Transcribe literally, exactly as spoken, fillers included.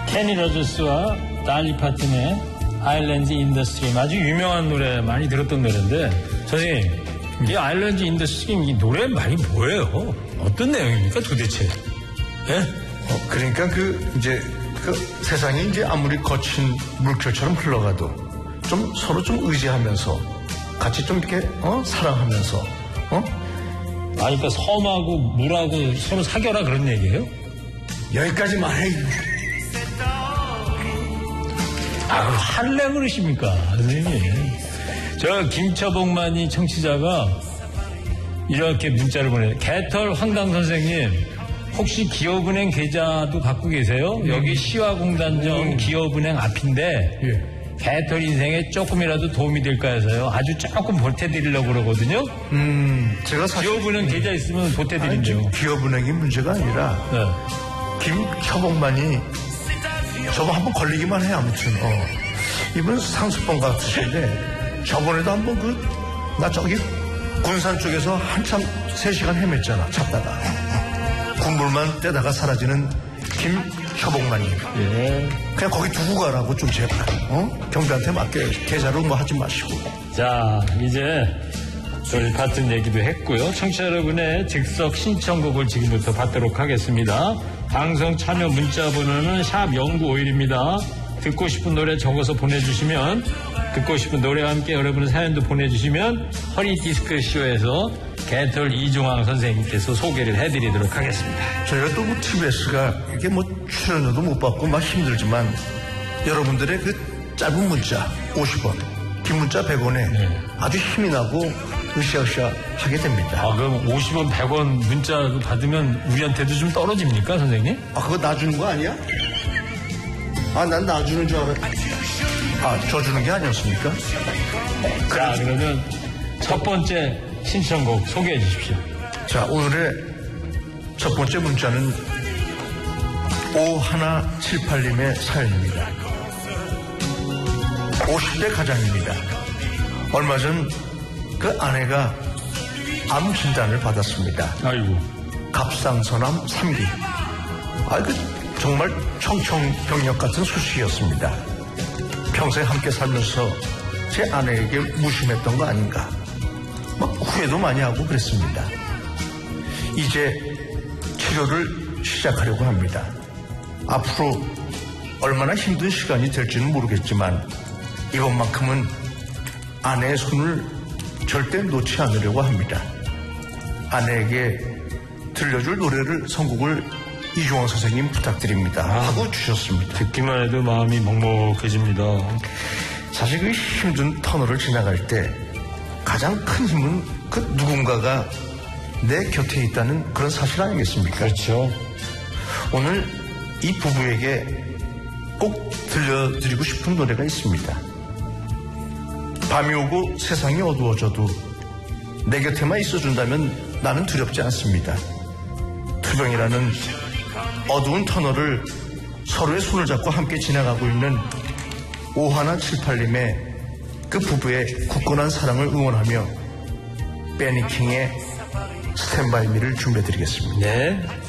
케니 로저스와 달리 파튼의 아일랜드 인더스트림, 아주 유명한 노래, 많이 들었던 노래인데, 선생님, 이 아일랜드 인더스트림 이 노래 말이 뭐예요? 어떤 내용입니까 도대체? 예? 어, 그러니까 그 이제 그 세상이 이제 아무리 거친 물결처럼 흘러가도 좀 서로 좀 의지하면서 같이 좀 이렇게 어 사랑하면서 어? 아, 그러니까 섬하고 물하고 서로 사겨라 그런 얘기예요? 여기까지만 해. 아, 할래 그러십니까, 선생님? 저 김처복만이 청취자가 이렇게 문자를 보내요. 개털 황당 선생님, 혹시 기업은행 계좌도 갖고 계세요? 음. 여기 시화공단점 음. 기업은행 앞인데 예. 개털 인생에 조금이라도 도움이 될까 해서요. 아주 조금 보태드리려고 그러거든요. 음, 제가 사실 기업은행 계좌 있으면 보태드린대요. 기업은행이 문제가 아니라 네. 김처복만이 저거 한번 걸리기만 해. 아무튼 어. 이분 상수범 같으신데 저번에도 한번 그 나 저기 군산 쪽에서 한참 세 시간 헤맸잖아. 찾다가 군불만 떼다가 사라지는 김처복만이. 예. 그냥 거기 두고 가라고 좀 제발. 어? 경비한테 맡겨. 계좌로 뭐 하지 마시고. 자, 이제 저희 같은 얘기도 했고요. 청취자 여러분의 즉석 신청곡을 지금부터 받도록 하겠습니다. 방송 참여 문자 번호는 샵 공구오일입니다. 듣고 싶은 노래 적어서 보내주시면, 듣고 싶은 노래와 함께 여러분의 사연도 보내주시면 허리 디스크 쇼에서 개털 이종황 선생님께서 소개를 해드리도록 하겠습니다. 저희가 또 뭐 티비에스가 이게 뭐 출연료도 못 받고 막 힘들지만 여러분들의 그 짧은 문자 오십 원, 긴 문자 백 원에 네. 아주 힘이 나고 으쌰으쌰 하게 됩니다. 아, 그럼 오십 원, 백 원 문자 받으면 우리한테도 좀 떨어집니까, 선생님? 아, 그거 놔주는 거 아니야? 아, 난 놔주는 줄 알았. 아, 저 주는 게 아니었습니까? 자, 그러면 첫 번째 신청곡 소개해 주십시오. 자, 오늘의 첫 번째 문자는 오일칠팔님의 사연입니다. 오십 대 가장입니다. 얼마 전 그 아내가 암 진단을 받았습니다. 아이고. 갑상선암 삼 기. 아, 그 정말 청청병력 같은 소식이었습니다. 평생 함께 살면서 제 아내에게 무심했던 거 아닌가. 막 후회도 많이 하고 그랬습니다. 이제 치료를 시작하려고 합니다. 앞으로 얼마나 힘든 시간이 될지는 모르겠지만 이번만큼은 아내의 손을 절대 놓지 않으려고 합니다. 아내에게 들려줄 노래를 선곡을 이종황 선생님 부탁드립니다. 아, 하고 주셨습니다. 듣기만 해도 마음이 먹먹해집니다. 사실 그 힘든 터널을 지나갈 때 가장 큰 힘은 그 누군가가 내 곁에 있다는 그런 사실 아니겠습니까? 그렇죠. 오늘 이 부부에게 꼭 들려드리고 싶은 노래가 있습니다. 밤이 오고 세상이 어두워져도 내 곁에만 있어준다면 나는 두렵지 않습니다. 투병이라는 어두운 터널을 서로의 손을 잡고 함께 지나가고 있는 오일칠팔님의 그 부부의 굳건한 사랑을 응원하며 베니킹의 스탠바이 미를 준비해드리겠습니다. 네.